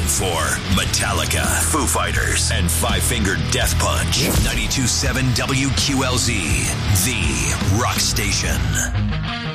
for Metallica, Foo Fighters, and Five Finger Death Punch. 92.7 WQLZ, the rock station.